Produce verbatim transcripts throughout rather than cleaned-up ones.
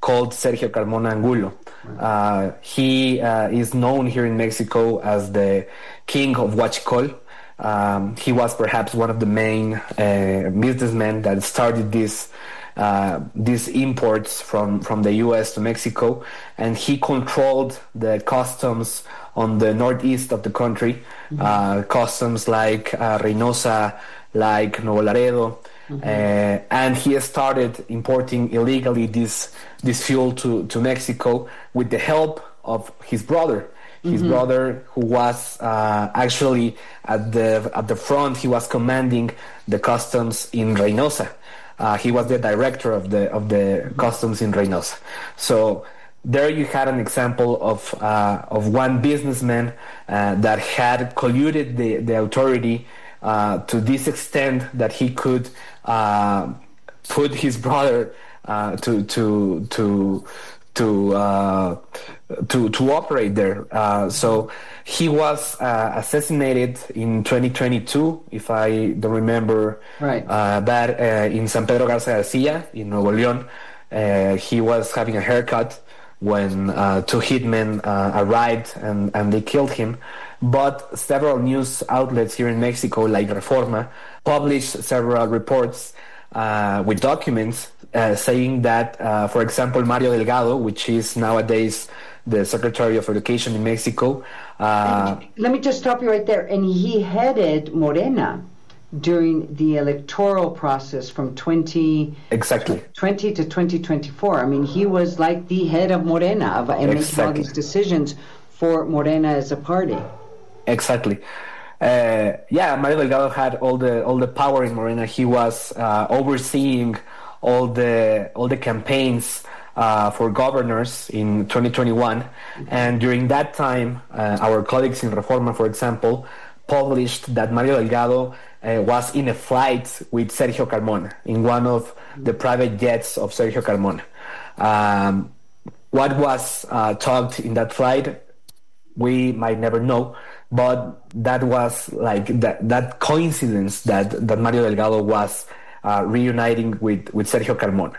called Sergio Carmona Angulo. Uh, he uh, is known here in Mexico as the king of Huachicol. Um, he was perhaps one of the main uh, businessmen that started this uh, these imports from, from the U S to Mexico, and he controlled the customs on the northeast of the country, mm-hmm. uh, customs like uh, Reynosa, like Nuevo Laredo, mm-hmm. uh, and he started importing illegally this this fuel to, to Mexico with the help of his brother. His mm-hmm. brother, who was uh, actually at the at the front, he was commanding the customs in Reynosa. Uh, he was the director of the of the mm-hmm. customs in Reynosa. So there you had an example of uh, of one businessman uh, that had colluded the the authority uh, to this extent that he could uh, put his brother uh, to to to. to uh, to to operate there. Uh, so he was uh, assassinated in twenty twenty-two, if I don't remember right. uh, bad, uh, in San Pedro Garza Garcia in Nuevo León. Uh, he was having a haircut when uh, two hitmen uh, arrived and, and they killed him. But several news outlets here in Mexico, like Reforma, published several reports uh, with documents Uh, saying that, uh, for example, Mario Delgado, which is nowadays the Secretary of Education in Mexico. Uh, Let me just stop you right there. And he headed Morena during the electoral process from twenty exactly twenty to twenty twenty-four. I mean, he was like the head of Morena of, and exactly. making all these decisions for Morena as a party. Exactly. Uh, yeah, Mario Delgado had all the all the power in Morena. He was uh, overseeing all the all the campaigns uh, for governors in twenty twenty-one, and during that time, uh, our colleagues in Reforma, for example, published that Mario Delgado uh, was in a flight with Sergio Carmona in one of the private jets of Sergio Carmona. Um, what was uh, talked in that flight, we might never know, but that was like that that coincidence that that Mario Delgado was Uh, reuniting with, with Sergio Carmona.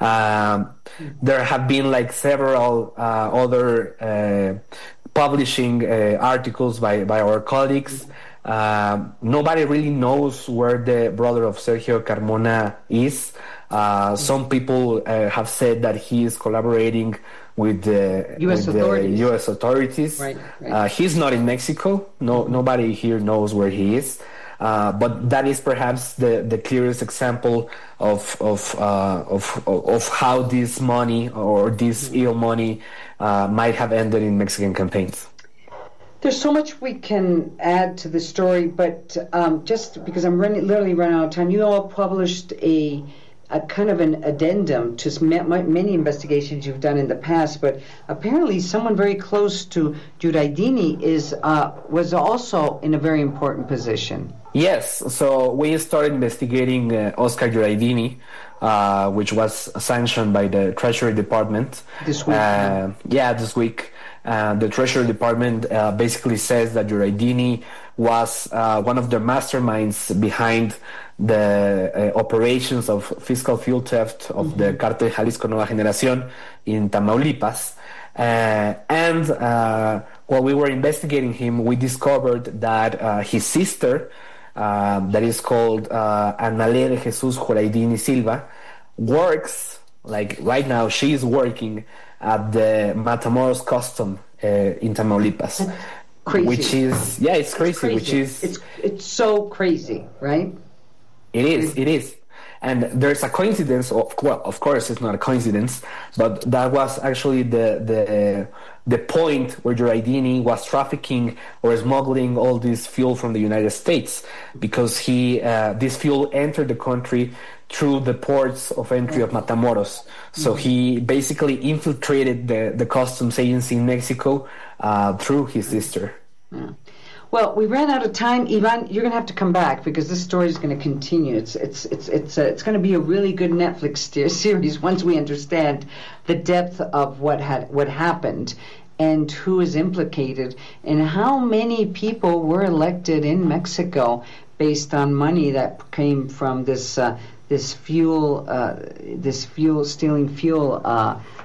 Um, there have been like several uh, other uh, publishing uh, articles by, by our colleagues. Uh, nobody really knows where the brother of Sergio Carmona is. Uh, some people uh, have said that he is collaborating with the U S with authorities. The U S authorities. Right, right. Uh, he's not in Mexico. No, nobody here knows where he is. Uh, but that is perhaps the, the clearest example of of, uh, of of how this money or this ill money uh, might have ended in Mexican campaigns. There's so much we can add to the story, but um, just because I'm running, literally running out of time, you all published a a kind of an addendum to many investigations you've done in the past, but apparently someone very close to Giuraidini is uh, was also in a very important position. Yes, so we started investigating uh, Oscar Giuraidini, uh, which was sanctioned by the Treasury Department. This week? Uh, yeah, this week. Uh, the Treasury Department uh, basically says that Giuraidini was uh, one of the masterminds behind the uh, operations of fiscal fuel theft of mm-hmm. the Cartel Jalisco Nueva Generación in Tamaulipas. Uh, and uh, while we were investigating him, we discovered that uh, his sister, uh, that is called uh, Analé de Jesus Giuraidini Silva, works, like right now, she is working at the Matamoros Custom uh, in Tamaulipas. Crazy. Which is, yeah, it's crazy, it's crazy. Which is... It's, it's so crazy, right? It is, it is. And there's a coincidence, of, well, of course it's not a coincidence, but that was actually the the the point where Giuraidini was trafficking or smuggling all this fuel from the United States, because he uh, this fuel entered the country through the ports of entry of Matamoros. So mm-hmm. he basically infiltrated the, the customs agency in Mexico uh, through his sister. Yeah. Well, we ran out of time. Ivan, you're going to have to come back because this story is going to continue. It's it's it's it's uh, it's going to be a really good Netflix series once we understand the depth of what had what happened and who is implicated and how many people were elected in Mexico based on money that came from this uh, this fuel uh, this fuel stealing fuel uh,